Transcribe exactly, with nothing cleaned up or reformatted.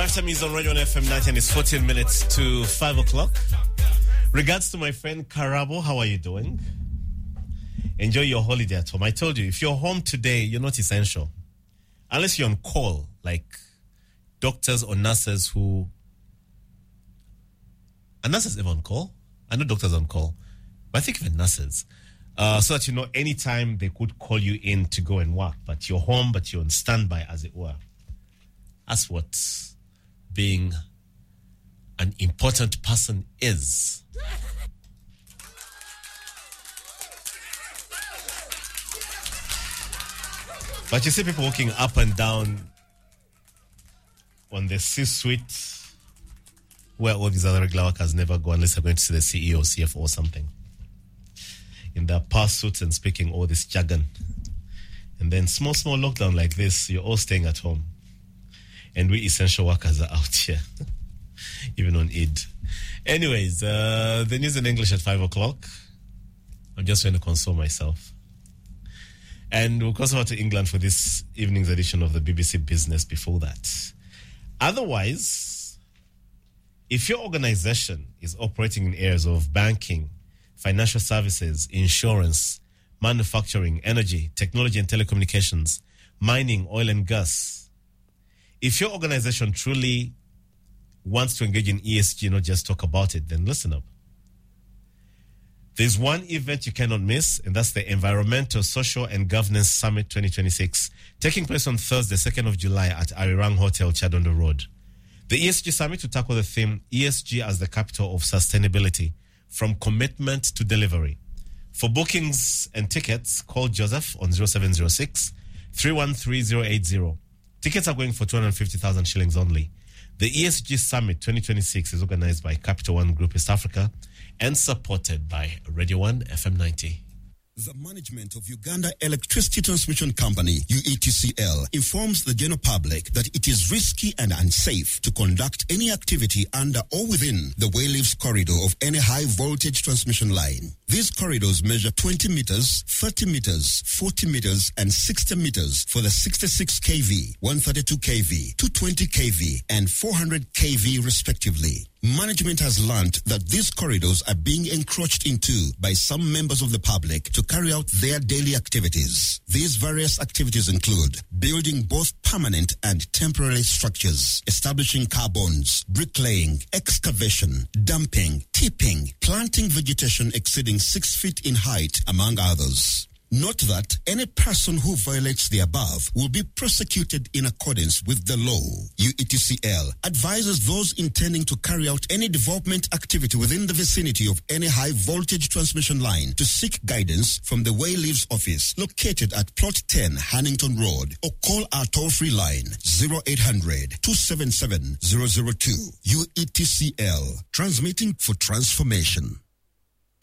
Drive Time is on Radio F M ninety and it's fourteen minutes to five o'clock. Regards to my friend Karabo, how are you doing? Enjoy your holiday at home. I told you, if you're home today, you're not essential. Unless you're on call, like doctors or nurses who... Are nurses ever on call? I know doctors on call, but I think even nurses. Uh, so that you know, anytime they could call you in to go and work, but you're home, but you're on standby, as it were. That's what being an important person is. But you see people walking up and down on the C-suite where all these other regular workers never go unless they're going to see the C E O, C F O or something. In their past suits and speaking all this jargon. And then small, small lockdown like this, you're all staying at home. And we essential workers are out here. Even on Eid. Anyways, uh, the news in English at five o'clock. I'm just trying to console myself. And we'll cross over to England for this evening's edition of the B B C Business before that. Otherwise, if your organization is operating in areas of banking, financial services, insurance, manufacturing, energy, technology and telecommunications, mining, oil and gas, if your organization truly wants to engage in E S G, not just talk about it, then listen up. There's one event you cannot miss, and that's the Environmental, Social and Governance Summit twenty twenty-six, taking place on Thursday, second of July at Arirang Hotel, Chadondo Road. The E S G Summit will tackle the theme, E S G as the capital of sustainability, from commitment to delivery. For bookings and tickets, call Joseph on zero seven zero six, three one three, zero eight zero. Tickets are going for two hundred fifty thousand shillings only. The E S G Summit twenty twenty-six is organized by Capital One Group East Africa and supported by Radio one F M ninety. The management of Uganda Electricity Transmission Company, U E T C L, informs the general public that it is risky and unsafe to conduct any activity under or within the Wayleaves corridor of any high-voltage transmission line. These corridors measure twenty meters, thirty meters, forty meters, and sixty meters for the sixty-six kilovolt, one thirty-two kilovolt, two twenty kilovolt, and four hundred kilovolt respectively. Management has learned that these corridors are being encroached into by some members of the public to carry out their daily activities. These various activities include building both permanent and temporary structures, establishing car bonds, bricklaying, excavation, dumping, tipping, planting vegetation exceeding six feet in height, among others. Note that any person who violates the above will be prosecuted in accordance with the law. U E T C L advises those intending to carry out any development activity within the vicinity of any high-voltage transmission line to seek guidance from the Wayleaves office located at Plot ten, Hannington Road, or call our toll-free line zero eight hundred, two seven seven, zero zero two. U E T C L, transmitting for transformation.